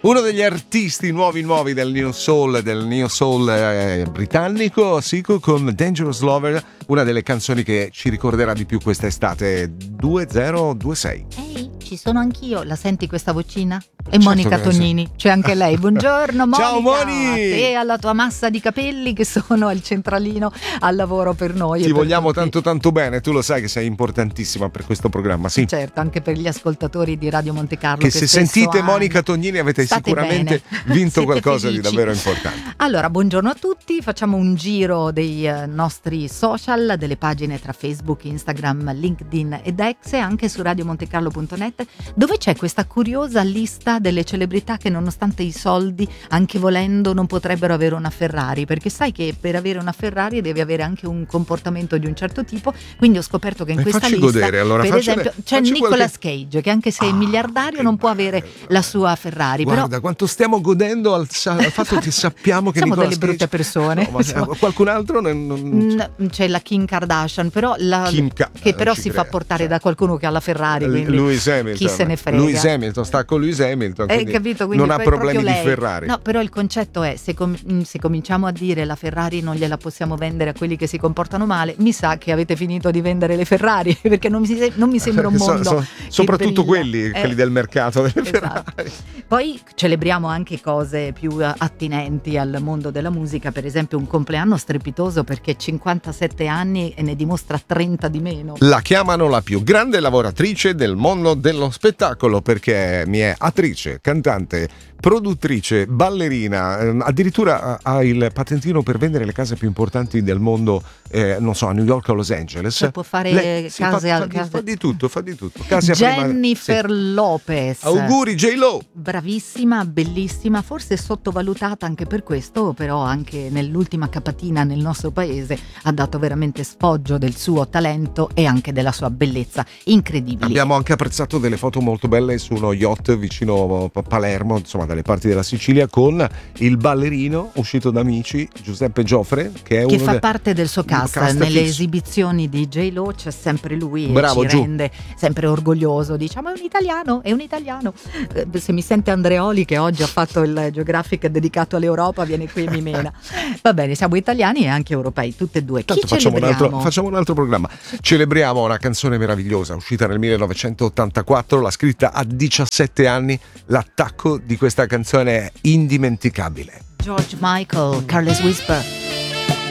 Uno degli artisti nuovi del neo soul britannico, Siko, con Dangerous Lover, una delle canzoni che ci ricorderà di più quest'estate. 2026. Ehi, ci sono anch'io, la senti questa vocina? E Certo Monica che Tognini, c'è anche lei. Buongiorno Monica. Ciao Moni! A te e alla tua massa di capelli che sono al centralino al lavoro per noi. Ti vogliamo tanto bene, tu lo sai che sei importantissima per questo programma, sì. Certo, anche per gli ascoltatori di Radio Monte Carlo. Che se sentite Monica Tognini avete sicuramente vinto qualcosa felici. di davvero importante. Allora, buongiorno a tutti, facciamo un giro dei nostri social, delle pagine tra Facebook, Instagram, LinkedIn ed X, e anche su radiomontecarlo.net, dove c'è questa curiosa lista delle celebrità che nonostante i soldi, anche volendo, non potrebbero avere una Ferrari, perché sai che per avere una Ferrari devi avere anche un comportamento di un certo tipo, quindi ho scoperto che in questa facci lista godere, allora, per esempio c'è Nicolas Cage, che anche se è miliardario non può avere la sua Ferrari. Guarda, però quanto stiamo godendo al fatto che sappiamo che siamo Nicolas delle brutte Cage... persone. No, ma qualcun altro c'è la Kim Kardashian, però che però si fa portare da qualcuno che ha la Ferrari, quindi Lewis Hamilton. chi se ne frega. Lewis Hamilton sta con Lewis Hamilton, Capito? Quindi non ha poi problemi di lei. Ferrari. No, però il concetto è se cominciamo a dire la Ferrari non gliela possiamo vendere a quelli che si comportano male, mi sa che avete finito di vendere le Ferrari, perché non mi sembra un mondo soprattutto quelli del mercato delle esatto. Ferrari. Poi celebriamo anche cose più attinenti al mondo della musica, per esempio un compleanno strepitoso perché 57 anni e ne dimostra 30 di meno. La chiamano la più grande lavoratrice del mondo dello spettacolo perché mi è attrice, cantante, produttrice, ballerina, addirittura ha il patentino per vendere le case più importanti del mondo, non so, a New York o Los Angeles. Cioè può fare case fa di tutto. Case Jennifer Lopez. Auguri J-Lo. Bravissima, bellissima, forse sottovalutata anche per questo, però anche nell'ultima capatina nel nostro paese ha dato veramente sfoggio del suo talento e anche della sua bellezza incredibile. Abbiamo anche apprezzato delle foto molto belle su uno yacht vicino Palermo, insomma dalle parti della Sicilia, con il ballerino uscito da Amici, Giuseppe Gioffre, che fa parte del suo cast nelle fisso. Esibizioni di J-Lo, c'è sempre lui. Bravo, e ci rende sempre orgoglioso, diciamo è un italiano. Se mi sente Andreoli, che oggi ha fatto il Geographic dedicato all'Europa, viene qui e mi mena. Va bene, siamo italiani e anche europei, tutte e due. Tanto facciamo un altro programma. Celebriamo una canzone meravigliosa uscita nel 1984, l'ha scritta a 17 anni. L'attacco di questa canzone è indimenticabile. George Michael, Careless Whisper.